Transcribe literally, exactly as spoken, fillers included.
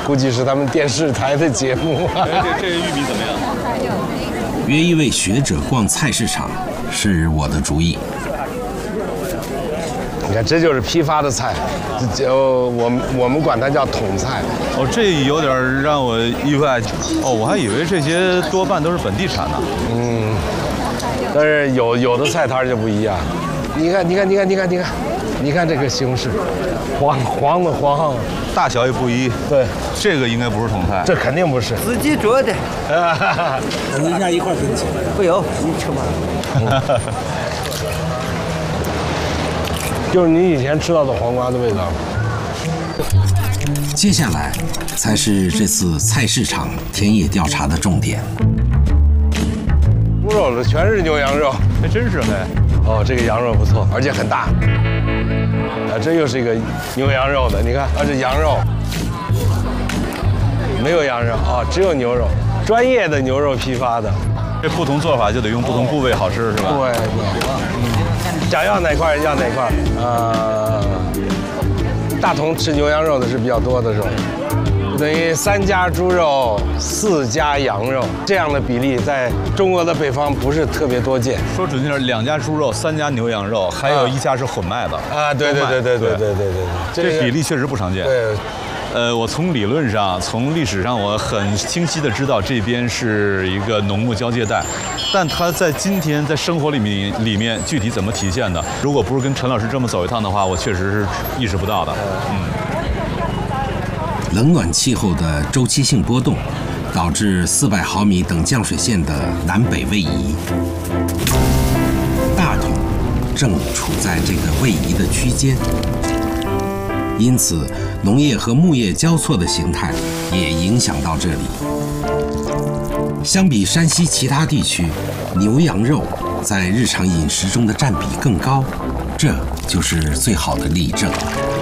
估计是他们电视台的节目。 这这个玉米怎么样？ 约一位学者逛菜市场是我的主意。 你看，这就是批发的菜，就我们我们管它叫统菜。 哦，这有点让我意外。哦，我还以为这些多半都是本地产的。 嗯，但是有有的菜摊就不一样。你看，你看，你看，你看，你看，你看这个西红柿，黄黄的黄， 大小也不一。 对， 这个应该不是统菜， 这肯定不是自己做的。 您家一块给你钱？ 不用，你吃吧。 就是你以前吃到的黄瓜的味道。 接下来才是这次菜市场田野调查的重点。 猪肉的全是牛羊肉， 还真是嘿。 哦，这个羊肉不错，而且很大。啊，这又是一个牛羊肉的，你看，啊，这羊肉没有羊肉啊，只有牛肉，专业的牛肉批发的。 这不同做法就得用不同部位好吃，是吧？ 对对。嗯，想要哪块要哪块。呃，大同吃牛羊肉的是比较多的，是吧？等于三家猪肉，四家羊肉，这样的比例在中国的北方不是特别多见。 说准确点，两家猪肉，三家牛羊肉，还有一家是混卖的。 啊，对对对对对对对对对， 这比例确实不常见。 对。 呃，我从理论上、从历史上，我很清晰的知道这边是一个农牧交界带，但它在今天在生活里面里面具体怎么体现的，如果不是跟陈老师这么走一趟的话，我确实是意识不到的。嗯。 冷暖气候的周期性波动，导致四百毫米等降水线的南北位移。大同正处在这个位移的区间。因此，农业和牧业交错的形态也影响到这里。相比山西其他地区，牛羊肉在日常饮食中的占比更高，这就是最好的例证。